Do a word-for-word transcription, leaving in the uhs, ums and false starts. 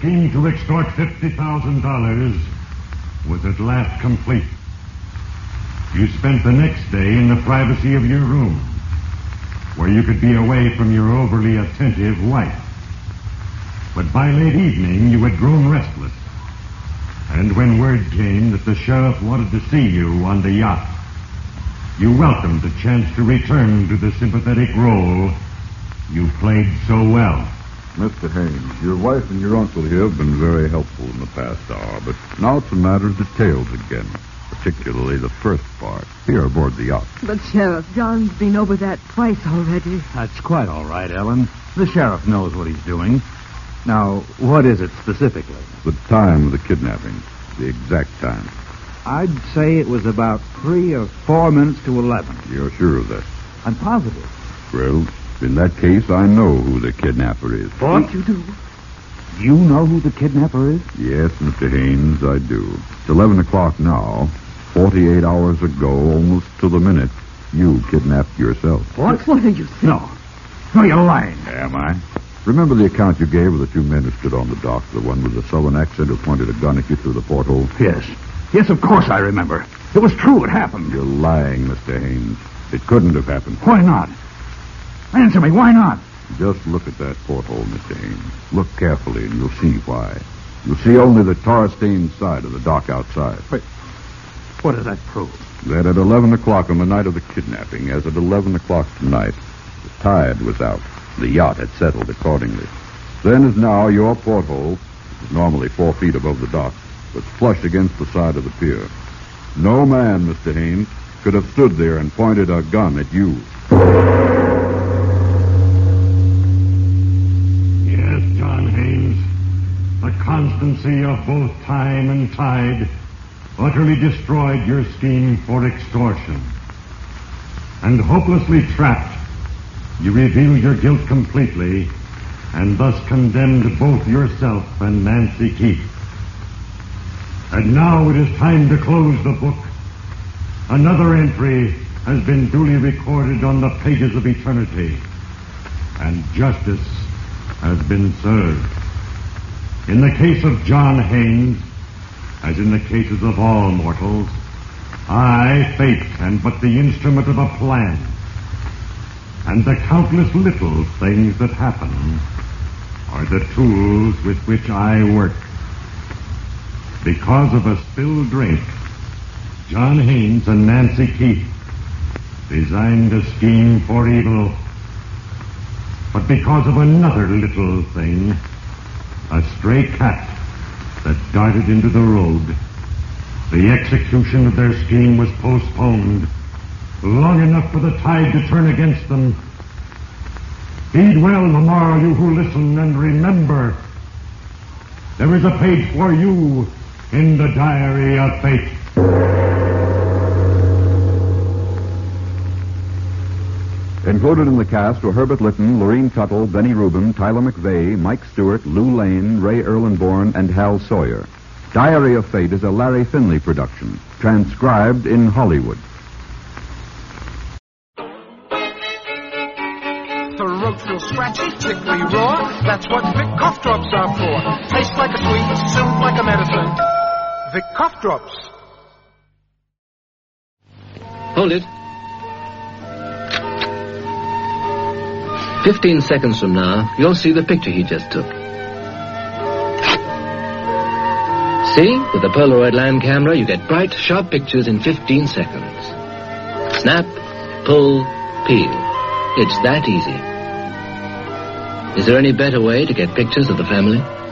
scheme to extort fifty thousand dollars was at last complete. You spent the next day in the privacy of your room, where you could be away from your overly attentive wife. But by late evening, you had grown restless. And when word came that the sheriff wanted to see you on the yacht, you welcomed the chance to return to the sympathetic role you played so well. Mister Haynes, your wife and your uncle here have been very helpful in the past hour, but now it's a matter of details again, particularly the first part, here aboard the yacht. But, Sheriff, John's been over that twice already. That's quite all right, Ellen. The sheriff knows what he's doing. Now, what is it specifically? The time of the kidnapping, the exact time. I'd say it was about three or four minutes to eleven. You're sure of that? I'm positive. Well, in that case, I know who the kidnapper is. What? You do? You know who the kidnapper is? Yes, Mister Haynes, I do. It's eleven o'clock now. Forty-eight hours ago, almost to the minute, you kidnapped yourself. What? What are you saying? No. No, you're lying. Am I? Remember the account you gave of the two men who stood on the dock, the one with the southern accent who pointed a gun at you through the porthole? Yes. Yes, of course I remember. It was true, it happened. You're lying, Mister Haynes. It couldn't have happened. Why not? Answer me, why not? Just look at that porthole, Mister Haynes. Look carefully and you'll see why. You'll see only the tar-stained side of the dock outside. Wait. What does that prove? That at eleven o'clock on the night of the kidnapping, as at eleven o'clock tonight, the tide was out. The yacht had settled accordingly. Then as now, your porthole, which is normally four feet above the dock, was flush against the side of the pier. No man, Mister Haynes, could have stood there and pointed a gun at you. Yes, John Haynes. The constancy of both time and tide utterly destroyed your scheme for extortion. And hopelessly trapped, you revealed your guilt completely and thus condemned both yourself and Nancy Keith. And now it is time to close the book. Another entry has been duly recorded on the pages of eternity, and justice has been served. In the case of John Haynes, as in the cases of all mortals, I, fate, am but the instrument of a plan. And the countless little things that happen are the tools with which I work. Because of a spilled drink, John Haynes and Nancy Keith designed a scheme for evil. But because of another little thing, a stray cat that darted into the road, the execution of their scheme was postponed long enough for the tide to turn against them. Heed well the morrow, you who listen, and remember, there is a page for you in the diary of fate. Included in the cast were Herbert Lytton, Lorene Tuttle, Benny Rubin, Tyler McVeigh, Mike Stewart, Lou Lane, Ray Erlenborn, and Hal Sawyer. Diary of Fate is a Larry Finley production, transcribed in Hollywood. Throat feel scratchy, tickly raw. That's what Vic cough drops are for. Tastes like a sweet, soothe like a medicine. Vic cough drops. Hold it. Fifteen seconds from now, you'll see the picture he just took. See? With the Polaroid land camera, you get bright, sharp pictures in fifteen seconds. Snap, pull, peel. It's that easy. Is there any better way to get pictures of the family?